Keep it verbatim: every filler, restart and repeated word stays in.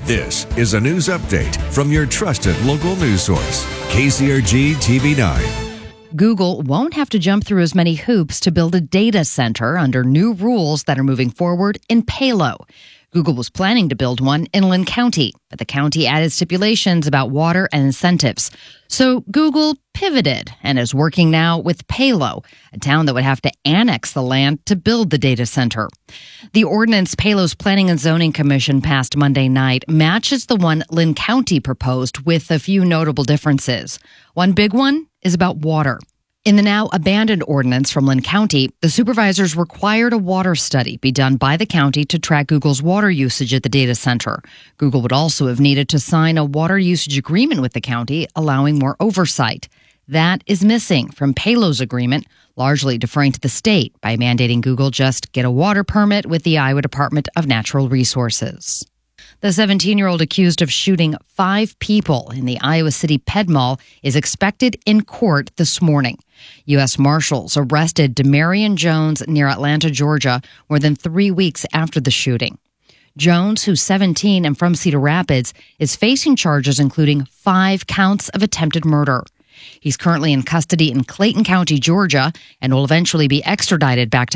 This is a news update from your trusted local news source, K C R G T V nine. Google won't have to jump through as many hoops to build a data center under new rules that are moving forward in Palo. Google was planning to build one in Linn County, but the county added stipulations about water and incentives. So Google pivoted and is working now with Palo, a town that would have to annex the land to build the data center. The ordinance Palo's Planning and Zoning Commission passed Monday night matches the one Linn County proposed with a few notable differences. One big one is about water. In the now abandoned ordinance from Linn County, the supervisors required a water study be done by the county to track Google's water usage at the data center. Google would also have needed to sign a water usage agreement with the county, allowing more oversight. That is missing from Palo's agreement, largely deferring to the state by mandating Google just get a water permit with the Iowa Department of Natural Resources. The seventeen-year-old accused of shooting five people in the Iowa City Ped Mall is expected in court this morning. U S Marshals arrested Demarion Jones near Atlanta, Georgia, more than three weeks after the shooting. Jones, who's seventeen and from Cedar Rapids, is facing charges including five counts of attempted murder. He's currently in custody in Clayton County, Georgia, and will eventually be extradited back to